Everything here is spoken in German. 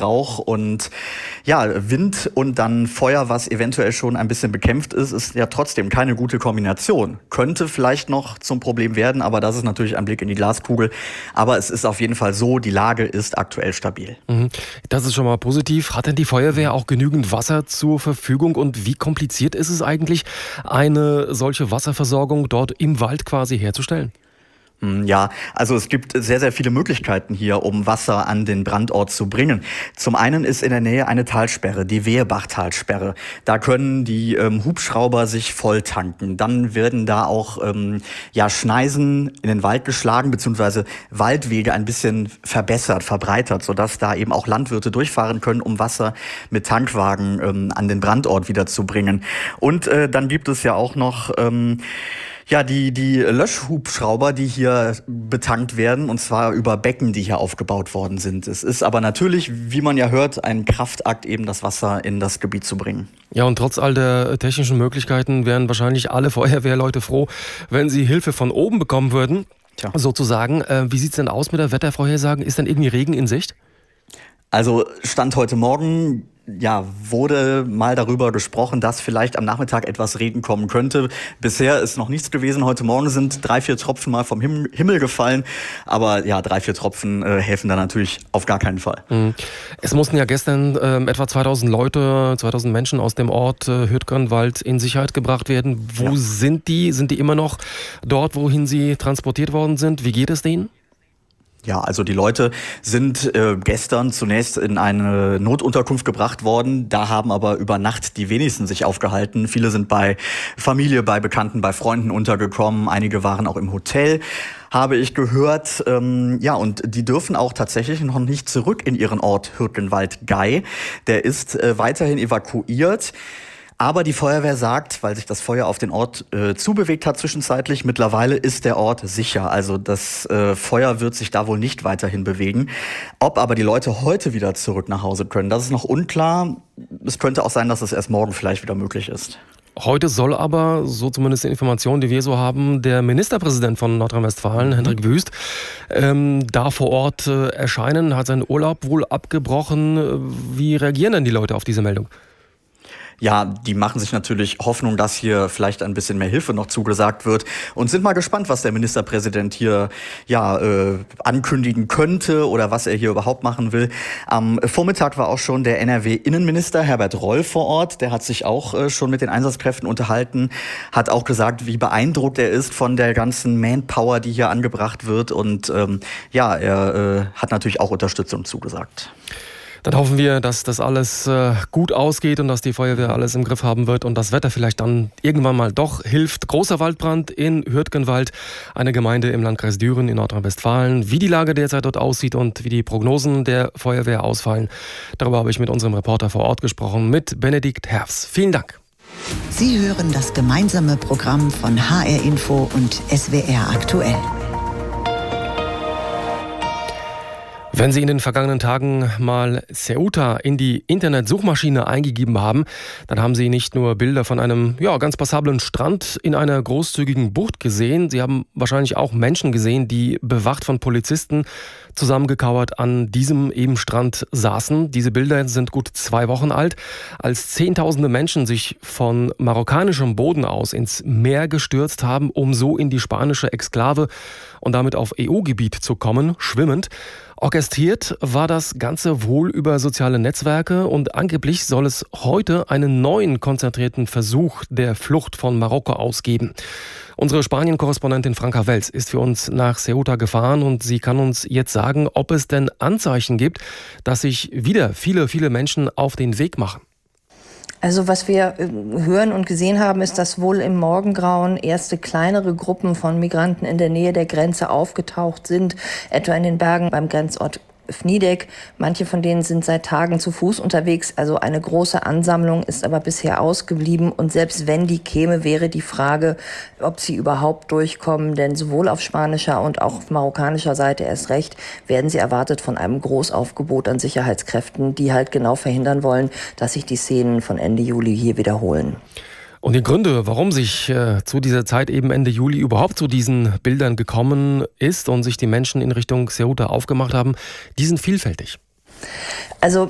Rauch und ja, Wind und dann Feuer, was eventuell schon ein bisschen bekämpft ist ja trotzdem keine gute Kombination. Könnte vielleicht noch zum Problem werden, aber das ist natürlich ein Blick in die Glaskugel. Aber es ist auf jeden Fall so, die Lage ist aktuell stabil. Das ist schon mal positiv. Hat denn die Feuerwehr auch genügend Wasser zur Verfügung und wie kompliziert ist es eigentlich, eine solche Wasserversorgung dort im Wald quasi herzustellen? Ja, also es gibt sehr, sehr viele Möglichkeiten hier, um Wasser an den Brandort zu bringen. Zum einen ist in der Nähe eine Talsperre, die Wehrbach-Talsperre. Da können die Hubschrauber sich voll tanken. Dann werden da auch Schneisen in den Wald geschlagen, beziehungsweise Waldwege ein bisschen verbessert, verbreitert, sodass da eben auch Landwirte durchfahren können, um Wasser mit Tankwagen an den Brandort wieder zu bringen. Und dann gibt es ja auch noch die Löschhubschrauber, die hier betankt werden, und zwar über Becken, die hier aufgebaut worden sind. Es ist aber natürlich, wie man ja hört, ein Kraftakt, eben das Wasser in das Gebiet zu bringen. Ja, und trotz all der technischen Möglichkeiten wären wahrscheinlich alle Feuerwehrleute froh, wenn sie Hilfe von oben bekommen würden, sozusagen. Wie sieht's denn aus mit der Wettervorhersagen? Ist denn irgendwie Regen in Sicht? Also Stand heute Morgen wurde mal darüber gesprochen, dass vielleicht am Nachmittag etwas Regen kommen könnte. Bisher ist noch nichts gewesen. Heute Morgen sind 3-4 Tropfen mal vom Himmel gefallen. Aber 3-4 Tropfen helfen da natürlich auf gar keinen Fall. Es mussten ja gestern etwa 2000 Menschen aus dem Ort Hürtgenwald in Sicherheit gebracht werden. Wo sind die? Sind die immer noch dort, wohin sie transportiert worden sind? Wie geht es denen? Ja, also die Leute sind gestern zunächst in eine Notunterkunft gebracht worden. Da haben aber über Nacht die wenigsten sich aufgehalten. Viele sind bei Familie, bei Bekannten, bei Freunden untergekommen. Einige waren auch im Hotel, habe ich gehört. Und die dürfen auch tatsächlich noch nicht zurück in ihren Ort Hürtgenwald-Gei. Der ist weiterhin evakuiert. Aber die Feuerwehr sagt, weil sich das Feuer auf den Ort zubewegt hat zwischenzeitlich, mittlerweile ist der Ort sicher. Also das Feuer wird sich da wohl nicht weiterhin bewegen. Ob aber die Leute heute wieder zurück nach Hause können, das ist noch unklar. Es könnte auch sein, dass es erst morgen vielleicht wieder möglich ist. Heute soll aber, so zumindest die Information, die wir so haben, der Ministerpräsident von Nordrhein-Westfalen, Hendrik Wüst, da vor Ort erscheinen, hat seinen Urlaub wohl abgebrochen. Wie reagieren denn die Leute auf diese Meldung? Ja, die machen sich natürlich Hoffnung, dass hier vielleicht ein bisschen mehr Hilfe noch zugesagt wird und sind mal gespannt, was der Ministerpräsident hier ankündigen könnte oder was er hier überhaupt machen will. Am Vormittag war auch schon der NRW-Innenminister Herbert Reul vor Ort. Der hat sich auch schon mit den Einsatzkräften unterhalten, hat auch gesagt, wie beeindruckt er ist von der ganzen Manpower, die hier angebracht wird. Und er hat natürlich auch Unterstützung zugesagt. Dann hoffen wir, dass das alles gut ausgeht und dass die Feuerwehr alles im Griff haben wird und das Wetter vielleicht dann irgendwann mal doch hilft. Großer Waldbrand in Hürtgenwald, eine Gemeinde im Landkreis Düren in Nordrhein-Westfalen. Wie die Lage derzeit dort aussieht und wie die Prognosen der Feuerwehr ausfallen, darüber habe ich mit unserem Reporter vor Ort gesprochen, mit Benedikt Herfs. Vielen Dank. Sie hören das gemeinsame Programm von HR Info und SWR aktuell. Wenn Sie in den vergangenen Tagen mal Ceuta in die Internetsuchmaschine eingegeben haben, dann haben Sie nicht nur Bilder von einem ganz passablen Strand in einer großzügigen Bucht gesehen. Sie haben wahrscheinlich auch Menschen gesehen, die bewacht von Polizisten zusammengekauert an diesem eben Strand saßen. Diese Bilder sind gut 2 Wochen alt, als Zehntausende Menschen sich von marokkanischem Boden aus ins Meer gestürzt haben, um so in die spanische Exklave und damit auf EU-Gebiet zu kommen, schwimmend. Orchestriert war das Ganze wohl über soziale Netzwerke und angeblich soll es heute einen neuen konzentrierten Versuch der Flucht von Marokko aus geben. Unsere Spanien-Korrespondentin Franka Welz ist für uns nach Ceuta gefahren und sie kann uns jetzt sagen, ob es denn Anzeichen gibt, dass sich wieder viele, viele Menschen auf den Weg machen. Also was wir hören und gesehen haben, ist, dass wohl im Morgengrauen erste kleinere Gruppen von Migranten in der Nähe der Grenze aufgetaucht sind, etwa in den Bergen beim Grenzort Fnidek. Manche von denen sind seit Tagen zu Fuß unterwegs. Also eine große Ansammlung ist aber bisher ausgeblieben. Und selbst wenn die käme, wäre die Frage, ob sie überhaupt durchkommen. Denn sowohl auf spanischer und auch auf marokkanischer Seite erst recht werden sie erwartet von einem Großaufgebot an Sicherheitskräften, die halt genau verhindern wollen, dass sich die Szenen von Ende Juli hier wiederholen. Und die Gründe, warum sich zu dieser Zeit eben Ende Juli überhaupt zu diesen Bildern gekommen ist und sich die Menschen in Richtung Ceuta aufgemacht haben, die sind vielfältig. Also